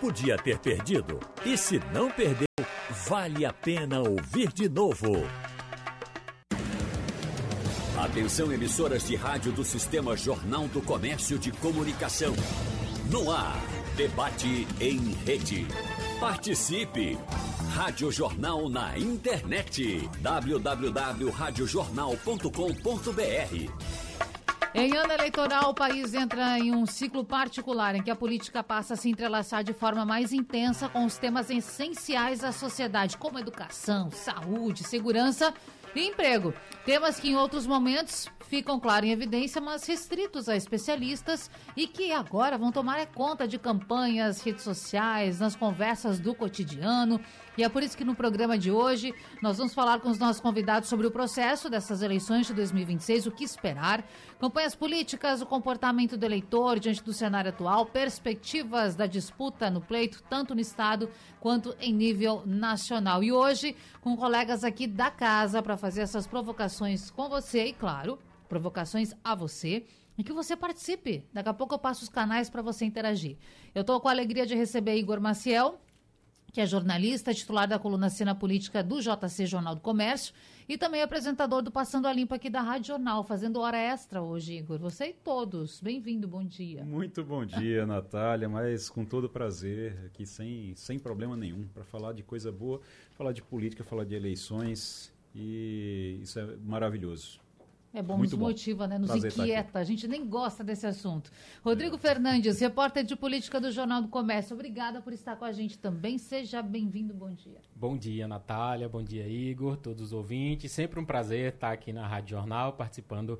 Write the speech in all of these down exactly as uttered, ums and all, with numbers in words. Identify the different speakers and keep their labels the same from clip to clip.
Speaker 1: podia ter perdido. E se não perdeu, vale a pena ouvir de novo. Atenção, emissoras de rádio do Sistema Jornal do Comércio de Comunicação. No ar, debate em rede. Participe! Rádio Jornal na internet. w w w ponto rádio jornal ponto com ponto b r.
Speaker 2: Em ano eleitoral, o país entra em um ciclo particular em que a política passa a se entrelaçar de forma mais intensa com os temas essenciais à sociedade, como educação, saúde, segurança e emprego. Temas que em outros momentos ficam, claro, em evidência, mas restritos a especialistas e que agora vão tomar conta de campanhas, redes sociais, nas conversas do cotidiano. E é por isso que no programa de hoje nós vamos falar com os nossos convidados sobre o processo dessas eleições de dois mil e vinte e seis, o que esperar, campanhas políticas, o comportamento do eleitor diante do cenário atual, perspectivas da disputa no pleito, tanto no estado quanto em nível nacional. E hoje, com colegas aqui da casa para fazer essas provocações com você e, claro, provocações a você e que você participe. Daqui a pouco eu passo os canais para você interagir. Eu estou com a alegria de receber Igor Maciel, que é jornalista, titular da coluna Cena Política do J C Jornal do Comércio e também apresentador do Passando a Limpo aqui da Rádio Jornal, fazendo hora extra hoje, Igor. Você e todos. Bem-vindo, bom dia.
Speaker 3: Muito bom dia, Natália, mas com todo prazer, aqui sem, sem problema nenhum, para falar de coisa boa, falar de política, falar de eleições, e isso é maravilhoso.
Speaker 2: É bom,
Speaker 3: Muito
Speaker 2: nos
Speaker 3: bom.
Speaker 2: motiva, né? Nos
Speaker 3: Prazer
Speaker 2: inquieta. A gente nem gosta desse assunto. Rodrigo é. Fernandes, repórter de política do Jornal do Comércio. Obrigada por estar com a gente também. Seja bem-vindo. Bom dia.
Speaker 4: Bom dia, Natália. Bom dia, Igor. Todos os ouvintes. Sempre um prazer estar aqui na Rádio Jornal, participando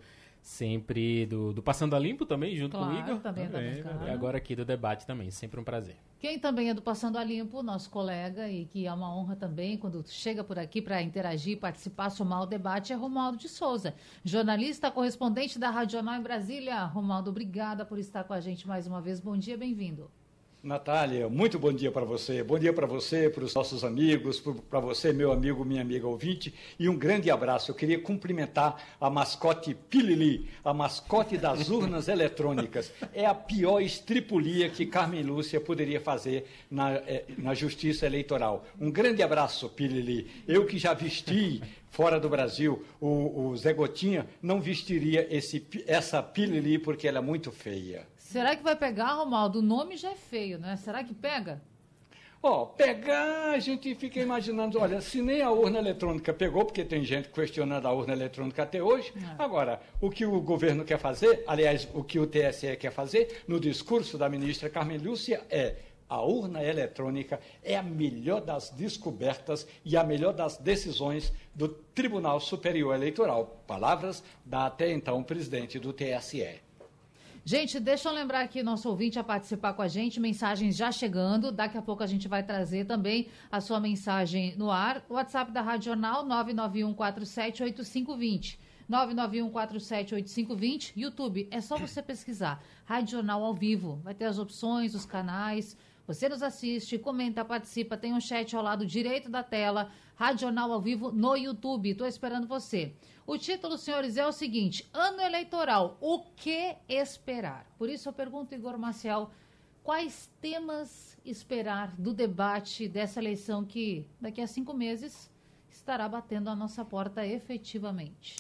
Speaker 4: sempre do, do Passando a Limpo também, junto
Speaker 2: claro,
Speaker 4: com o Igor.
Speaker 2: Também, também
Speaker 4: é, e agora aqui do debate também. Sempre um prazer.
Speaker 2: Quem também é do Passando a Limpo, nosso colega, e que é uma honra também, quando chega por aqui para interagir, participar, somar o debate, é Romualdo de Souza, jornalista, correspondente da Rádio Jornal em Brasília. Romualdo, obrigada por estar com a gente mais uma vez. Bom dia, bem-vindo.
Speaker 5: Natália, muito bom dia para você. Bom dia para você, para os nossos amigos, para você, meu amigo, minha amiga ouvinte, e um grande abraço. Eu queria cumprimentar a mascote Pilili, a mascote das urnas eletrônicas. É a pior estripulia que Carmen Lúcia poderia fazer na, na justiça eleitoral. Um grande abraço, Pilili. Eu que já vesti fora do Brasil, o, o Zé Gotinha não vestiria esse, essa Pilili porque ela é muito feia.
Speaker 2: Será que vai pegar, Romualdo? O nome já é feio, né? Será que pega?
Speaker 5: Ó, oh, pegar, a gente fica imaginando, olha, se nem a urna eletrônica pegou, porque tem gente questionando a urna eletrônica até hoje, é. Agora, o que o governo quer fazer, aliás, o que o T S E quer fazer, no discurso da ministra Carmen Lúcia, é a urna eletrônica é a melhor das descobertas e a melhor das decisões do Tribunal Superior Eleitoral. Palavras da até então presidente do T S E.
Speaker 2: Gente, deixa eu lembrar aqui nosso ouvinte a participar com a gente, mensagens já chegando, daqui a pouco a gente vai trazer também a sua mensagem no ar. O WhatsApp da Rádio Jornal, nove nove um quatro sete oito cinco dois zero, nove nove um quatro sete oito cinco dois zero. YouTube, é só você pesquisar, Rádio Jornal ao vivo, vai ter as opções, os canais. Você nos assiste, comenta, participa, tem um chat ao lado direito da tela, Rádio Jornal ao vivo no YouTube. Estou esperando você. O título, senhores, é o seguinte: ano eleitoral, o que esperar? Por isso eu pergunto, Igor Maciel, quais temas esperar do debate dessa eleição que daqui a cinco meses estará batendo a nossa porta efetivamente?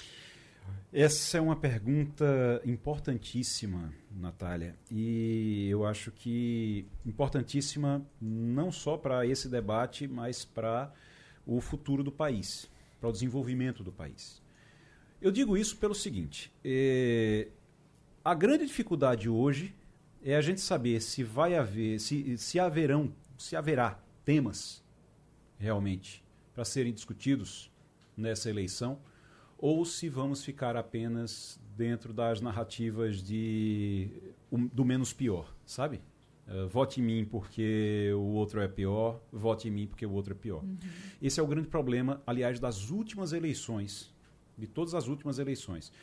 Speaker 3: Essa é uma pergunta importantíssima, Natália, e eu acho que importantíssima não só para esse debate, mas para o futuro do país, para o desenvolvimento do país. Eu digo isso pelo seguinte, é, a grande dificuldade hoje é a gente saber se vai haver, se, se haverão, se haverá temas realmente para serem discutidos nessa eleição, ou se vamos ficar apenas dentro das narrativas de, um, do menos pior, sabe? Uh, vote em mim porque o outro é pior, vote em mim porque o outro é pior. Uhum. Esse é o grande problema, aliás, das últimas eleições, de todas as últimas eleições.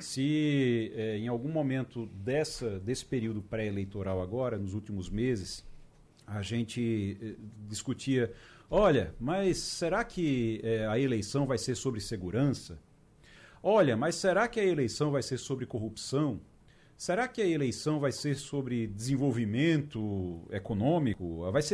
Speaker 3: Se eh, em algum momento dessa, desse período pré-eleitoral agora, nos últimos meses, a gente eh, discutia, olha, mas será que eh, a eleição vai ser sobre segurança? Olha, mas será que a eleição vai ser sobre corrupção? Será que a eleição vai ser sobre desenvolvimento econômico? Vai ser